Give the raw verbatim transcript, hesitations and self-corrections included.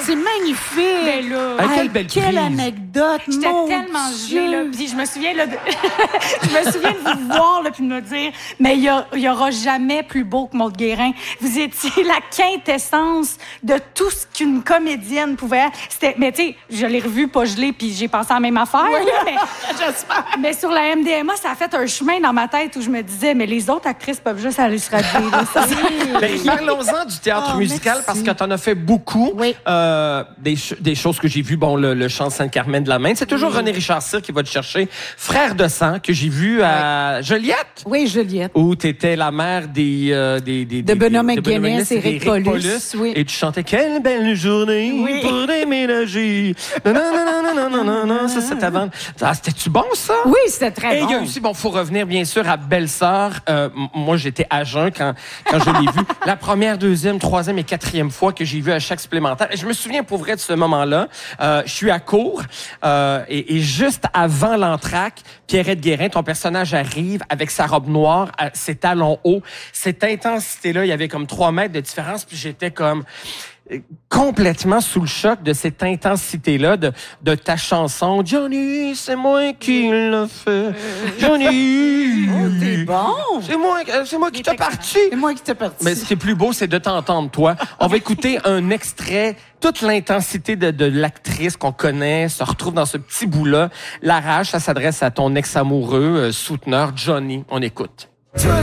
c'est magnifique. Mais là, Ah, quelle Hey, belle quelle prise. anecdote, j'étais mon tellement Dieu. gelée, là. Puis je me souviens, là, de... je me souviens de vous voir, là, puis de me dire, mais il y, a- il y aura jamais plus beau que Maude Guérin. Vous étiez la quintessence de tout ce qu'une comédienne pouvait être. C'était, mais tu sais, je l'ai revu pas gelé, puis j'ai pensé à la même affaire, là, mais, J'espère. mais sur la M D M A, ça a fait un chemin dans ma tête où je me disais, mais les autres actrices peuvent juste aller se radier, là. Ça, Ben, parlons-en du théâtre Oh, musical merci. parce que t'en as fait beaucoup. Oui. Euh, des, ch- des choses que j'ai vues, bon, le, le chant de Sainte-Carmen de la Main. C'est toujours René Richard Cyr qui va te chercher. Frère de sang, que j'ai vu à Joliette. Oui, Juliette. Où t'étais la mère des... euh, des, des De des- Benoît des- McGuinness, et Éric d'Éric Paulus, oui. Et tu chantais « Quelle belle journée Oui. pour déménager. » Non, non, non, non, non, non, non, ça, c'était avant. Ah, c'était-tu bon, ça? Oui, c'était très Et bon. il y a aussi, bon, faut revenir bien sûr à Belle-Sœur. Euh, m- moi, j'étais à jeun quand, quand je l'ai vu. La première, deuxième, troisième et quatrième fois que j'ai vu à chaque supplémentaire. Et je me souviens pour vrai de ce moment-là. Euh, je suis à court euh, et, et juste avant l'entracte, Pierrette Guérin, ton personnage arrive avec sa robe noire, à ses talons hauts. Cette intensité-là, il y avait comme trois mètres de différence, puis j'étais comme complètement sous le choc de cette intensité-là de, de ta chanson. Johnny, c'est moi qui l'a fait. Johnny. T'es bon. C'est moi, c'est moi qui t'ai parti. C'est moi qui t'ai parti. Mais ce qui est plus beau, c'est de t'entendre, toi. On va écouter un extrait. Toute l'intensité de, de l'actrice qu'on connaît se retrouve dans ce petit bout-là. La rage, ça s'adresse à ton ex-amoureux, euh, souteneur, Johnny. On écoute.